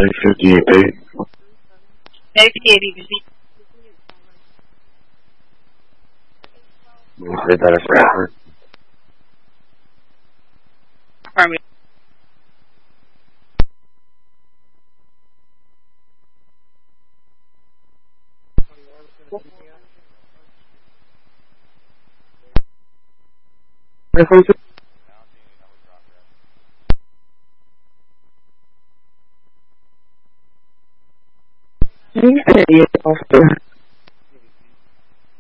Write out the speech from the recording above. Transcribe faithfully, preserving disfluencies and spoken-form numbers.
fifty-eight B. fifty-eight B. We said that as Bradford. Pardon me. You said yes, officer.